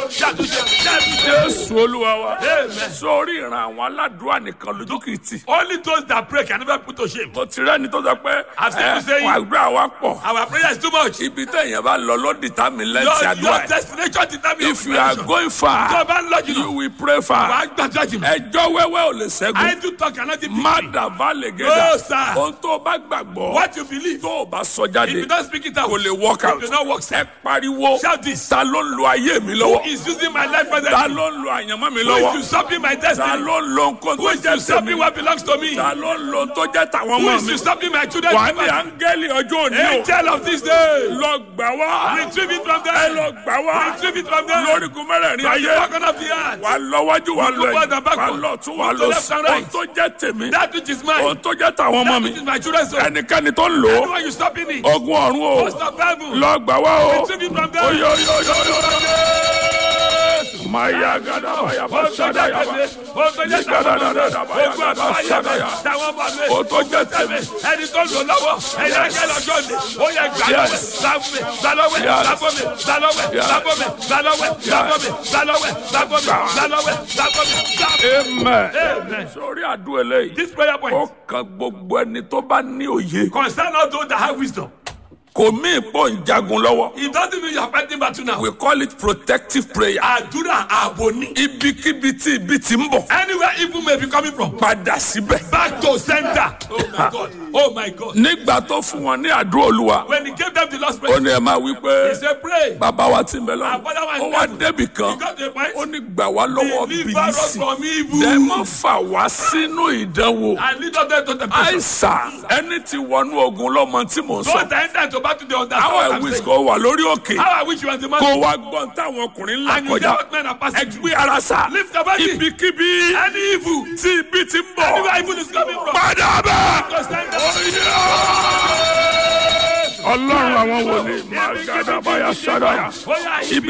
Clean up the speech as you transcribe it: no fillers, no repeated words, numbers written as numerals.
Jésù Olúwa wa. Amen. Sórí ìran àwọn aládùúrà nìkan lójú kìí tì. Only those that pray can never put to shame. Mo ti rẹ́ni tó sọ pé I've seen you saying- àdúrà wa pọ̀. Our prayer is too much. Ibi téèyàn bá lọ ló determine lẹ́ǹtì Your àdúrà ẹ̀. destination determines If you are going far, Tó o bá ń lọ you jùlọ, will pray far. wàá gbàdúrà jùlọ. Ẹjọ́ wẹ́wẹ́ ò lè ṣẹ́gun. I do talk and not the Má people. dàbá lè No, gẹ́dà. sir. Ohun tó o bá gbàgbọ́. What you believe. Tó o bá sọ If jáde. you don't speak it out, Kò lè work out. it will not work. Ẹ pariwo. Shout this. Ta ló ń lo ayé mi Who lọ́wọ́? is using my life Ta presently? ló ń lo àyànmọ́ mi Who lọ́wọ́? is usurping my Ta destiny? ló ń lo nǹkan Who tó is jẹ́ usurping tèmi? what belongs to me? Ta ló ń lo tó jẹ́ tàwọn Who ọmọ is mi? usurping my children's Wà á ní property? áńgẹ́lì ọjọ́ òní o. Angel of this day. Lọ gbà wá. Retrieve it from Ẹ them. lọ gbà wá. Retrieve it from them. Lórígun mẹ́rẹ̀ẹ̀rin From the ayé. bottom of the earth. Wà á lọ wájú wà á lọ Look forward ẹ̀yìn. and backward. Wà á lọ tún wà á Look lọ to left sí. and right. Ohun tó jẹ́ tèmi. That which is mine. Ohun tó jẹ́ tàwọn ọmọ That mi. which is my children's own. Ẹnikẹ́ni tó ń lò ó. Anyone you stopping it. Ogun ọ̀run o. Host of heaven. Lọ gbà wá o. Retrieve it from them. Oyo. Maya gada baya basada ya ba. O tó jẹ́ tèmi. Ẹni tó lò lọ́wọ́, ẹni ẹgbẹ́ lọ́jọ́ ni, ó yẹ gbàlọ́wẹ̀, gbàlọ́wẹ̀, gbàlọ́wẹ̀, gbàlọ́wẹ̀, gbàlọ́wẹ̀, gbàlọ́wẹ̀, gbàlọ́wẹ̀, gbàlọ́wẹ̀, gbàlọ́wẹ̀, gbàlọ́wẹ̀, gbàlọ́wẹ̀. Amen. Amen. Sórí àdúrà eléyìí. This prayer Ó point kan gbogbo ẹni tó bá ní òye. concern all those that have wisdom. Kò mí ìpò ń jagun lọ́wọ́. It doesn't mean you are fighting battle now. We call it protective prayer. Àdúrà ààbò ni. Ibikíbi tí ibi ti ń bọ̀. Anywhere evil may be coming from. Padà síbẹ̀. Back to center. Oh my God. Oh my God. Nígbà tó fún wọn ní àdúrà Olúwa. When he gave them the Lord's Ó prayer, ní ẹ máa wí he pé said, pray. bàbá wa ti ń bẹ lọ́wọ́. Our Father who art Ó in wá heaven. débì He kan. got to a point. Ó ní gbà wá lọ́wọ́ Deliver us bìlísì. from evil. Dẹ̀ má fà wá sínú ìdánwò. And lead us to the person. Àìsàn ẹni tí wọnú ogun lọ́mọ tí mò ń So sọ. at the end of the battle, they understand How what I I'm wish saying. kò wà lórí òkè. How I wish you were the man. Kò wá gbọ́n táwọn ọkùnrin ńlá And you hear kọjá. what men are passing through. Ẹgbẹ́ ara sà. Lift your body. Ibikíbi Any evil. tí ibi ti ń bọ̀. Anywhere evil is coming from. Padà bẹ́ẹ̀. To center. Ọlọ́run àwọn wòlíì máa gàdá báyà ṣáda. Oh yeah. Ibi